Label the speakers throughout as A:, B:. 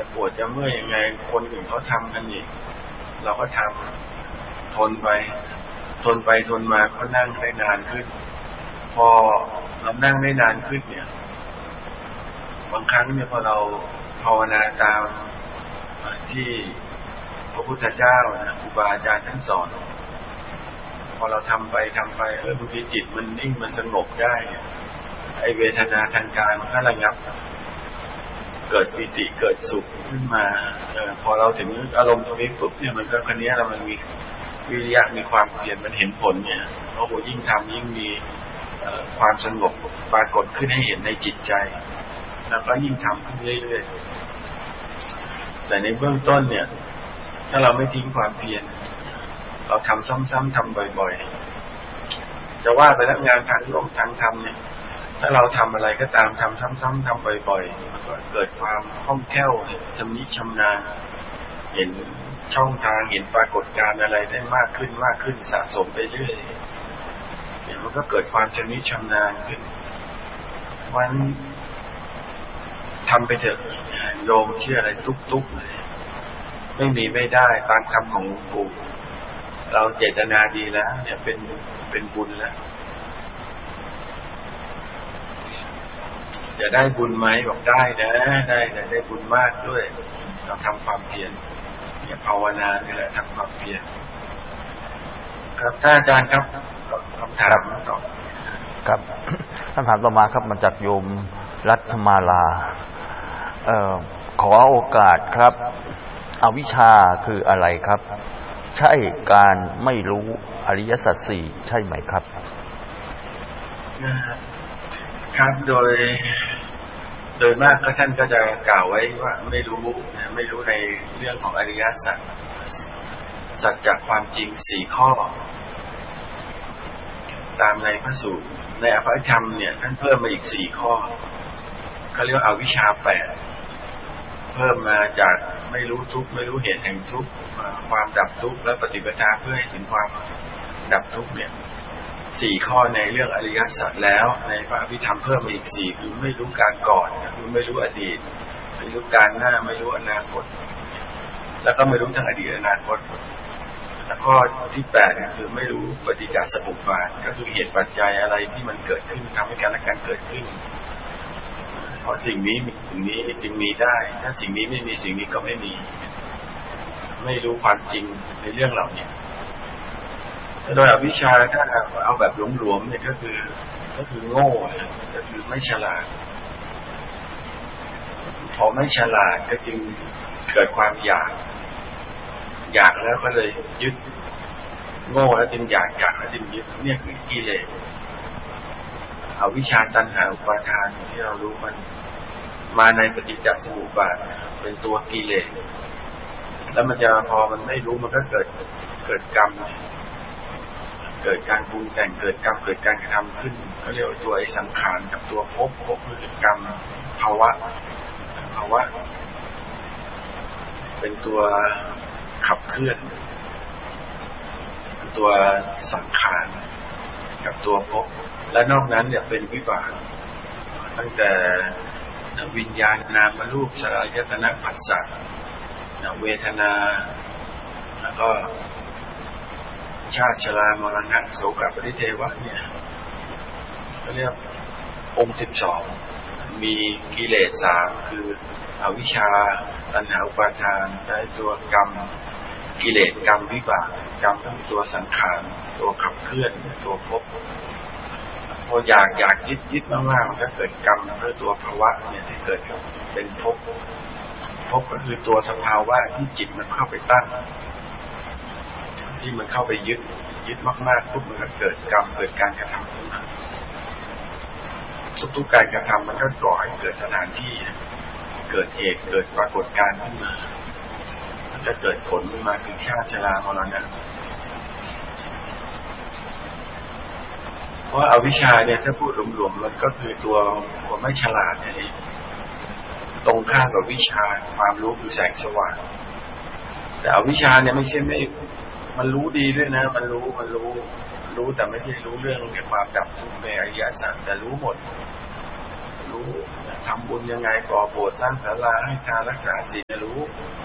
A: ปวดจะเมื่อยยังไงคนอื่นเขาทำกันอีกเราก็ทำทนไปทนมาก็นั่งได้นานขึ้นพอเรานั่งได้นานขึ้นเนี่ยบางครั้งเนี่ยพอเราภาวนาตามที่พระพุทธเจ้านะครูบาอาจารย์ท่านสอนพอเราทำไปบางทีจิตมันนิ่งมันสงบได้ไอเวทนาทางกายมันก็ระงับเกิดปิติเกิดสุขขึ้นมาพอเราถึงอารมณ์ตรงนี้ปุ๊บเนี่ยมันก็คันนี้เรามันมีวิริยะมีความเปลี่ยนมันเห็นผลเนี่ยโอ้โหยิ่งทำยิ่งมีความสงบปรากฏขึ้นให้เห็นในจิตใจแล้วก็ยิ่งทำขึ้นเรื่อยๆแต่ในเบื้องต้นเนี่ยถ้าเราไม่ทิ้งความเพียรเราทำซ้ำๆทำบ่อยๆจะว่าไปแล้วงานทางโลกทางธรรมเนี่ยถ้าเราทำอะไรก็ตามทำซ้ำๆทำบ่อยๆมันก็เกิดความคล่องแคล่วชำนิชำนาญเห็นช่องทางเห็นปรากฏการณ์อะไรได้มากขึ้นสะสมไปเรื่อยเนี่ยมันก็เกิดความชำนิชำนาญขึ้นวันทำไปเถอะโยมเชื่ออะไรตุ๊กๆเลยไม่มีไม่ได้ตามคำของหลวงปู่เราเจตนาดีแล้วเนี่ยเป็นบุญแล้วจะได้บุญไหมบอกได้นะได้บุญมากด้วยเราทำความเพียรอย่าภาวนานี่แหละทำความเพียรครับท่านอาจารย์ครับคำถามต่อ
B: ครับคำถามต่อมาครับมาจากโยมรัตมาลาขอโอกาสครับอวิชชาคืออะไรครับใช่การไม่รู้อริยสัจสี่ใช่ไหมครับ
A: ครับโดยมากก็ท่านก็จะกล่าวไว้ว่าไม่รู้ในเรื่องของอริยสัจสัจจะความจริง4ข้อตามในพระสูตรในอภิธรรมเนี่ยท่านเพิ่มมาอีก4ข้อเขาเรียกอวิชชา8เพิ่มมาจากไม่รู้ทุกข์ไม่รู้เหตุแห่งทุกข์ความดับทุกข์และปฏิปทาเพื่อให้ถึงความดับทุกข์เนี่ย4ข้อในเรื่องอริยสัจแล้วในพระอภิธรรมเพิ่มมาอีก4คือไม่รู้การก่อนคือไม่รู้อดีตไม่รู้การหน้าไม่รู้อนาคตแล้วก็ไม่รู้ทั้งอดีตอนาคตแล้วข้อที่8เนี่ยคือไม่รู้ปฏิจจสมุปบาทก็คือเหตุปัจจัยอะไรที่มันเกิดขึ้นทำให้กันและกันเกิดขึ้นเพราะสิ่งนี้จึงมีได้ถ้าสิ่งนี้ไม่มีสิ่งนี้ก็ไม่มีไม่รู้ความจริงในเรื่องเหล่านี้โดยอวิชชาถ้าเอาแบบหลวมๆเนี่ยก็คือโง่ก็คือไม่ฉลาดพอไม่ฉลาดก็จึงเกิดความอยากแล้วก็เลยยึดโง่แล้วจึงอยากแล้วจึงยึดเนี่ยคือกิเลสอวิชชาตัณหาอุปาทานที่เรารู้มันมาในปฏิจจสมุปบาทเป็นตัวกิเลสแล้วมันจะพอมันไม่รู้มันก็เกิดกรรมเกิดการปรุงแต่งเกิดกรรมเกิดการกระทำขึ้นเขาเรียกว่าตัวไอ้สังขารกับตัวภพคือกรรมภาวะเป็นตัวขับเคลื่อนตัวสังขารกับตัวภพและนอกนั้นเนี่ยเป็นวิบากตั้งแต่วิญญาณนามรูปสลายตนะผัสสะเวทนาแล้วก็ชาติชรามรณะโสกปริเทวะเนี่ยเขาเรียกองค์12มีกิเลส3คืออวิชชาตัณหาอุปาทานและตัวกรรมกิเลสกรรมวิบากกรรมก็คือตัวสังขารตัวขับเคลื่อนตัวภพพออยากยึดมากๆมันก็เกิดกรรมเพื่อตัวภาวะเนี่ยที่เกิดเป็นภพก็คือตัวสภาวะที่จิตมันเข้าไปตั้งที่มันเข้าไปยึดมากๆปุ๊บมันก็เกิดกรรมเกิดการกระทำขึ้นมาทุกการกระทำมันก็ก่อให้เกิดสถานที่เกิดเหตุเกิดปรากฏการณ์ขึ้นมามันจะเกิดผลขึ้นมาคือชาติชรามรณะเพราะอวิชชาเนี่ยถ้าพูดรวมๆมันก็คือตัวไม่ฉลาดนั่นเองตรงข้ามกับวิชาความรู้คือแสงสว่างแต่อวิชชาเนี่ยไม่ใช่ไม่มันรู้ดีด้วยนะมันรู้แต่ไม่ใช่รู้เรื่องเกี่ยวกับความดับทุกข์ในอริยสัจแต่รู้หมดรู้ทำบุญยังไงก่อโบสถ์สร้างศาลาให้ทานรักษาศีลรู้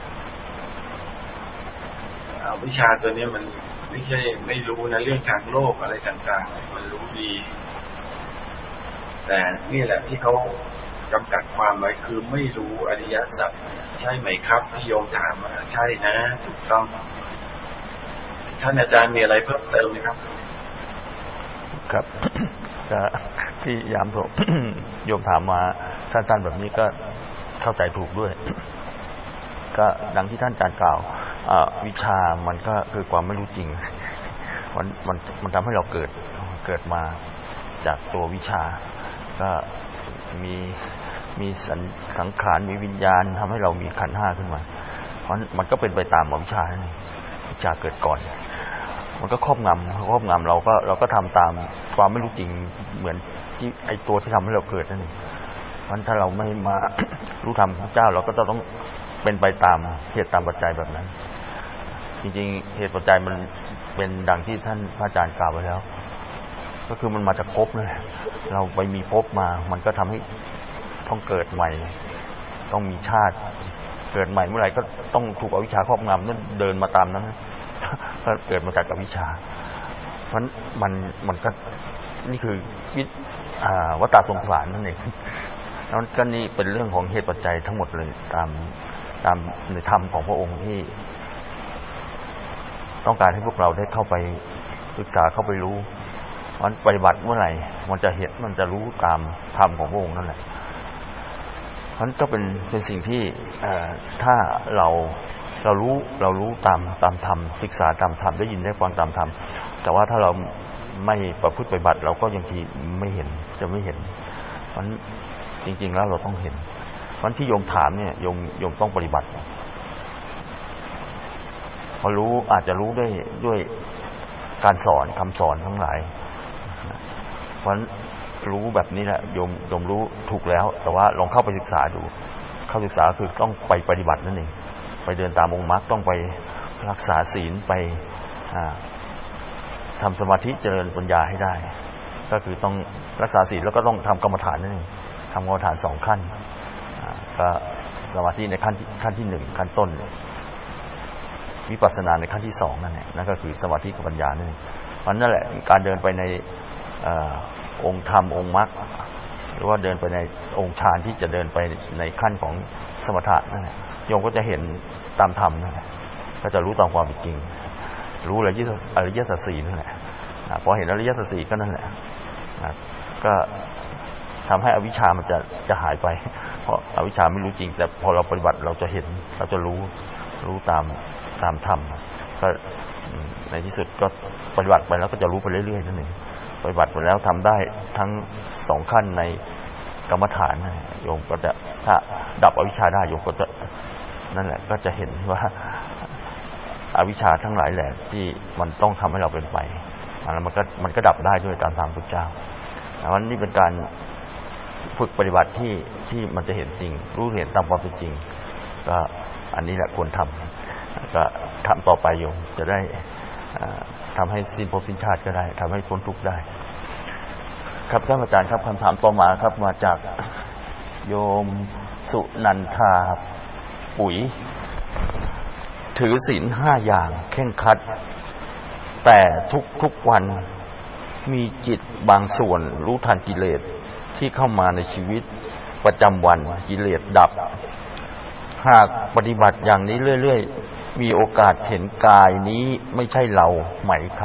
A: เอาวิชาตัวนี้มันไม่ใช่ไม่รู้นะเรื่องทางโลกอะไรต่างๆมันรู้ดีแต่นี่แหละที่เขาจำกัดความไว้คือไม่รู้อริยสัจใช่ไหมครับที่โยมถามมาใช่นะถูกต้องท่านอาจารย์มีอะไรเพิ่มเติมไหมครับ
B: ครับก็ที่ยามส่งโยมถามมาสั้นๆแบบนี้ก็เข้าใจถูกด้วยก็ดังที่ท่านอาจารย์กล่าววิชามันก็คือความไม่รู้จริงมันทำให้เราเกิดมาจากตัววิชาก็มีสังขารมีวิญญาณทำให้เรามีขันธ์ห้าขึ้นมาเพราะมันก็เป็นไปตามวิชาวิชาเกิดก่อนมันก็ครอบงำเราก็ทำตามความไม่รู้จริงเหมือนที่ไอตัวที่ทำให้เราเกิดนั่นเองเพราะถ้าเราไม่มารู้ธรรมของเจ้าเราก็จะต้องเป็นไปตามเหตุตามปัจจัยแบบนั้นจริงๆเหตุปัจจัยมันเป็นดังที่ท่านพระอาจารย์กล่าวไว้แล้วก็คือมันมาจากภพนั่นแหละเราไปมีภพมามันก็ทำให้ต้องเกิดใหม่ต้องมีชาติเกิดใหม่เมื่อไหร่ก็ต้องถูกอวิชชาครอบงำนั่นเดินมาตามนั้นก็เกิดมาจากอวิชชาเพราะมันก็นี่คือวัฏฏะสงสารนั่นเองแล้วก็นี่เป็นเรื่องของเหตุปัจจัยทั้งหมดเลยตามในธรรมของพระองค์ที่ต้องการให้พวกเราได้เข้าไปศึกษาเข้าไปรู้มันปฏิบัติเมื่อไหร่มันจะเห็นมันจะรู้ตามธรรมของพระองค์นั่นแหละมันก็เป็นสิ่งที่ถ้าเรารู้ตามธรรมศึกษาตามธรรมได้ยินได้ฟังตามธรรมแต่ว่าถ้าเราไม่ประพฤติปฏิบัติเราก็ยังทีจะไม่เห็นมันจริงๆแล้วเราต้องเห็นวันที่โยมถามเนี่ยโยมต้องปฏิบัติพอรู้อาจจะรู้ด้วยการสอนคำสอนทั้งหลายเพราะรู้แบบนี้แหละโยมรู้ถูกแล้วแต่ว่าลองเข้าไปศึกษาดูเข้าศึกษาคือต้องไปปฏิบัตินั่นเองไปเดินตามองค์มรรคต้องไปรักษาศีลไปทำสมาธิเจริญปัญญาให้ได้ก็คือต้องรักษาศีลแล้วก็ต้องทำกรรมฐานนั่นเองทำกรรมฐาน2ขั้นก็สมาธิในขั้นที่1ขั้นต้นวิปัสสนาในขั้นที่2นั่นแหละนั่นก็คือสมาธิกับปัญญานั่นแหละการเดินไปในองค์ธรรมองค์มรรคหรือว่าเดินไปในองค์ฌานที่จะเดินไปในขั้นของสมถะนั่นแหละโยมก็จะเห็นตามธรรมนั่นแหละก็จะรู้ตามความเป็นจริงรู้อริยสัจสี่นั่นแหละพอเห็นอริยสัจสี่ก็นั่นแหละก็ทำให้อวิชชามันจะหายไปเพราะอวิชชาไม่รู้จริงแต่พอเราปฏิบัติเราจะเห็นเราจะรู้ตามธรรมก็ในที่สุดก็ปฏิบัติไปแล้วก็จะรู้ไปเรื่อยๆนั่นเองปฏิบัติไปแล้วทำได้ทั้ง2ขั้นในกรรมฐานโยมก็จะถ้าดับอวิชชาได้โยมก็จะนั่นแหละก็จะเห็นว่าอวิชชาทั้งหลายแหละที่มันต้องทำให้เราเป็นไปแล้วมันก็ดับได้ด้วยตามธรรมพุทธเจ้าวันนี้เป็นการฝึกปฏิบัติที่มันจะเห็นจริงรู้เห็นตามความเป็นจริงก็อันนี้แหละควรทำก็ทำต่อไปโยมจะได้ทำให้สิ้นภพสิ้นชาติก็ได้ทำให้พ้นทุกข์ได้ครับท่านอาจารย์ครับคำถามต่อมาครับมาจากโยมสุนันทาปุ๋ยถือศีล5อย่างเคร่งครัดแต่ทุกวันมีจิตบางส่วนรู้ทันกิเลสที่เข้ามาในชีวิตประจำวันกิเลสดับหากปฏิบัติอย่างนี้เรื่อยๆมีโอกาสเห็นกายนี้ไม่ใช่เราไหมคะ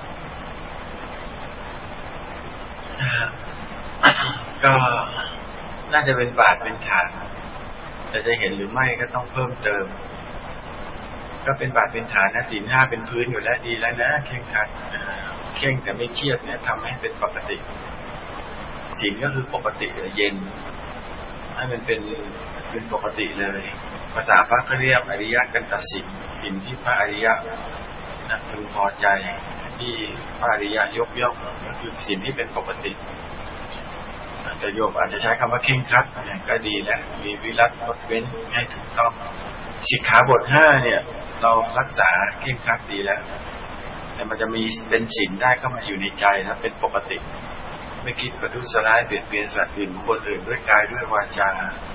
A: ก็น่าจะเป็นบาทเป็นฐานแต่จะเห็นหรือไม่ก็ต้องเพิ่มเติมก็เป็นบาทเป็นฐานนะศีล5เป็นพื้นอยู่แล้วดีแล้วนะเคร่งครัดเคร่งแต่ไม่เครียดเนี่ยทำให้เป็นปกติศีลก็คือปกติเย็นให้มันเป็นปกติเลยภาษาพระเขาเรียกอริยกันตศีลศีลที่พระอริยะพึงพอใจที่พระอริยะยกย่องก็คือศีลที่เป็นปกติแต่โยมอาจจะใช้คำว่าเคร่งครัดก็ดีแล้วมีวิรัติงดเว้นให้ถูกต้องสิกขาบท5เนี่ยเรารักษาเคร่งครัดดีแล้วแต่มันจะมีเป็นศีลได้ก็มาอยู่ในใจนะเป็นปกติไม่คิดประทุษร้ายเบียดเบียนสัตว์อื่นบุคคลอื่นด้วยกายด้วยวาจา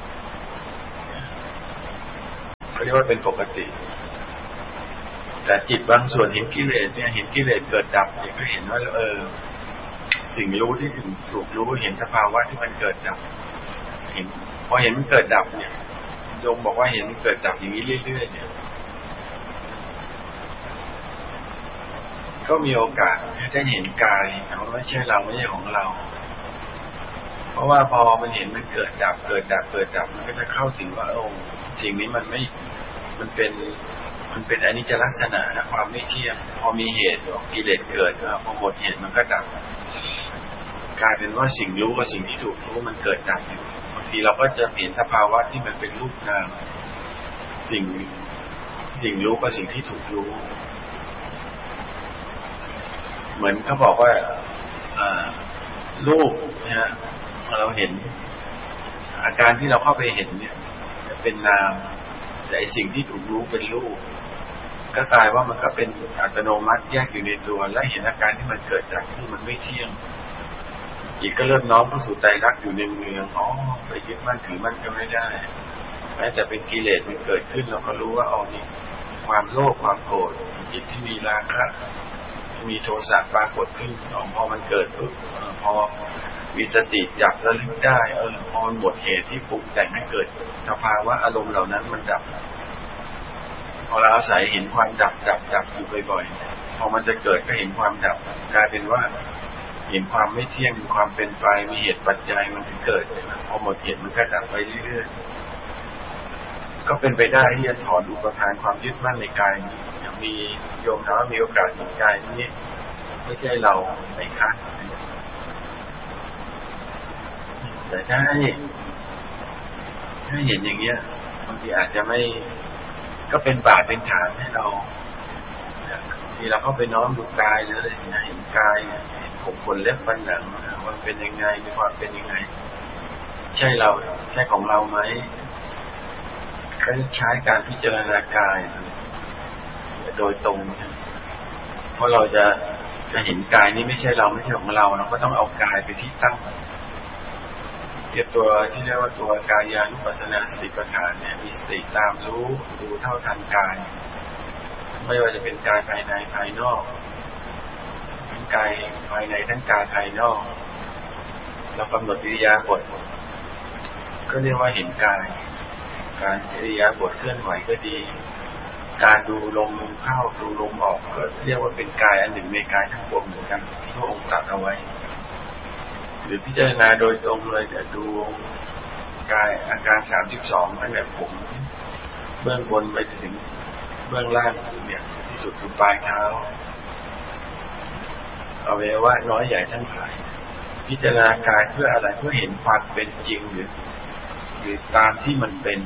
A: เขาเรียกว่าเป็นปกติแต่จิตบางส่วนเห็นกิเลสเนี่ยเห็นกิเลสเกิดดับเนี่ยก็เห็นว่าสิ่งรู้ที่ถึงสุขรู้เห็นสภาวะที่มันเกิดดับเห็นพอเห็นมันเกิดดับเนี่ยโยมบอกว่าเห็นมันเกิดดับอย่างนี้เรื่อยๆเนี่ยก็มีโอกาสได้เห็นกายว่าไม่ใช่เราไม่ใช่ของเราเพราะว่าพอมันเห็นมันเกิดดับเกิดดับเกิดดับมันก็จะเข้าถึงว่าสิ่งนี้มันไม่มันเป็นอนิจจลักษณะความไม่เที่ยงพอมีเหตุกิเลสเกิดพอหมดเหตุมันก็ดับกลายเป็นว่าสิ่งรู้กับสิ่งที่ถูกรู้มันเกิดดับอยู่บางทีเราก็จะเห็นสภาวะที่มันเป็นรูปนามสิ่งรู้กับสิ่งที่ถูกรู้เหมือนเขาบอกว่ารูปนะฮะเราเห็นอาการที่เราเข้าไปเห็นเนี่ยเป็นนามแต่สิ่งที่ถูกรู้เป็นรูปก็กลายว่ามันก็เป็นอัตโนมัติแยกอยู่ในตัวและเห็นอาการที่มันเกิดจากที่มันไม่เที่ยงจิตก็เริ่มน้อมเข้าสู่ไตรลักษณ์อยู่เนืองๆไปยึดมั่นถือมั่นก็ไม่ได้แม้แต่เป็นกิเลสมันเกิดขึ้นเราก็รู้ว่านี่ความโลภความโกรธจิตที่มีราคะมีโทสะปรากฏขึ้นพอมันเกิดปุ๊บพอมีสติจับระลึกได้พอมันหมดเหตุที่ปรุงแต่งให้เกิดสภาวะอารมณ์เหล่านั้นมันดับพอเราอาศัยเห็นความดับอยู่บ่อยๆพอมันจะเกิดก็เห็นความดับกลายเป็นว่าเห็นความไม่เที่ยงความเป็นไปมีเหตุปัจจัยมันถึงเกิดพอหมดเหตุมันก็ดับไปเรื่อยๆก็เป็นไปได้ที่จะถอนอุปทานความยึดมั่นในกายนี้มีโยมถามว่ามีโอกาสเห็นกายนี้ไม่ใช่เราไหมคะแต่ถ้าให้เห็นอย่างเงี้ยบางทีอาจจะไม่ก็เป็นบาปเป็นฐานให้เราที่เราเข้าไปน้อมดูกายเลยเห็นกายเห็นผมขนเล็บฟันหนังว่าเป็นยังไงมีความเป็นยังไงใช่เราใช่ของเราไหมก็ใช้การพิจารณากายโดยตรงเพราะเราจะเห็นกายนี้ไม่ใช่เราไม่ใช่ของเราเราก็ต้องเอากายไปที่ตั้งเทียบตัวที่เรียกว่าตัวกายานุปัสสนาสติปัฏฐานเนี่ยมีสติตามรู้ดูเท่าทันกายไม่ว่าจะเป็นกายภายในภายนอกทั้งกายภายในทั้งกายภายนอกเรากำหนดอิริยาบถก็เรียกว่าเห็นกายการอิริยาบถเคลื่อนไหวก็ดีการดูลมเข้าดูลมออกก็เรียกว่าเป็นกายอันหนึ่งในกายทั้งปวงเหมือนกันที่พระองค์ตรัสเอาไว้หรือพิจารณาโดยตรงเลยแต่ดูกายอาการ32ตั้งแต่ผมเบื้องบนไปถึงเบื้องล่างเนี่ยที่สุดคือปลายเท้าอวัยวะน้อยใหญ่ทั้งหลายพิจารณากายเพื่ออะไรเพื่อเห็นความเป็นจริงหรือตามที่มันเป็น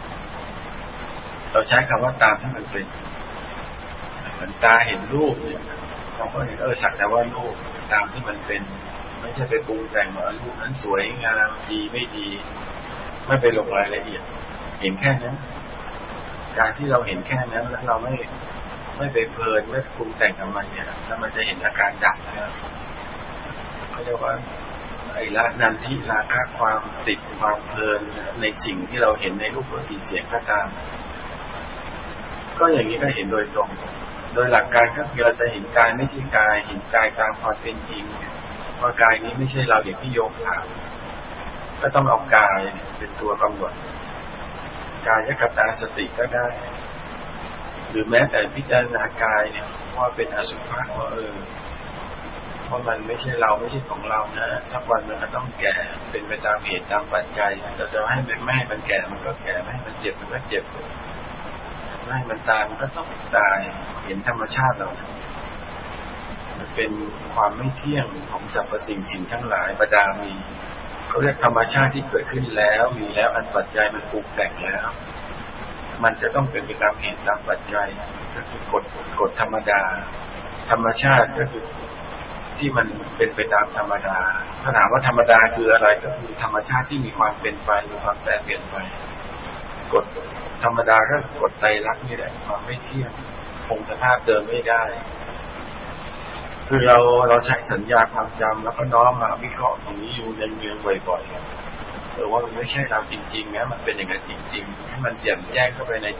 A: เราใช้คำว่าตามที่มันเป็นเหมือนตาเห็นรูปเนี่ยเราก็เห็นสักแต่ว่ารูปตามที่มันเป็นไม่ใช่ไปปรุงแต่งว่ารูปนั้นสวยงามดีไม่ดีไม่ไปลงรายละเอียดเห็นแค่นั้นการที่เราเห็นแค่นั้นแล้วเราไม่ไปเพลินไม่ปรุงแต่งกับมันเนี่ยแล้วมันจะเห็นอาการดับนะครับเขาเรียกว่าไอ้ละนันทิราคะความติดความเพลินในสิ่งที่เราเห็นในรูปรสกลิ่นเสียงก็ตามก็อย่างนี้ก็เห็นโดยตรงโดยหลักการก็คือเราจะเห็นกายไม่ใช่กายเห็นกายตามความเป็นจริงว่ากายนี้ไม่ใช่เราอย่างที่โยมถามก็ต้องเอากายเป็นตัวกำหนดกายคตาสติก็ได้หรือแม้แต่พิจารณากายเนี่ยว่าเป็นอสุภะว่าเพราะมันไม่ใช่เราไม่ใช่ของเรานะสักวันมันก็ต้องแก่เป็นไปตามเหตุตามปัจจัยเราจะให้ไม่ให้มันแก่มันก็แก่ไม่ให้มันเจ็บมันก็เจ็บไม่ให้มันตายมันก็ต้องตายเห็นธรรมชาติเรามันเป็นความไม่เที่ยงของสรรพสิ่งทั้งหลายบรรดามีเขาเรียกธรรมชาติที่เกิดขึ้นแล้วมีแล้วอันปัจจัยมันปรุงแต่งแล้วมันจะต้องเป็นไปตามเหตุตามปัจจัยก็คือกฎธรรมดาธรรมชาติก็คือที่มันเป็นไปตามธรรมดาถ้าถามว่าธรรมดาคืออะไรก็คือธรรมชาติที่มีความเป็นไปมีความแปรเปลี่ยนไปกฎธรรมดาก็กฎไตรลักษณ์นี่แหละความไม่เที่ยงคงสภาพเดิมไม่ได้คือเราใช้สัญญาความจำแล้วก็น้อมมาวิเคราะห์ตรงนี้อยู่ในเมืองบ่อยๆว่ามันไม่ใช่เราจริงๆนะมันเป็นอย่างนั้นจริงๆให้มันแจ่มแจ้งเข้าไปใน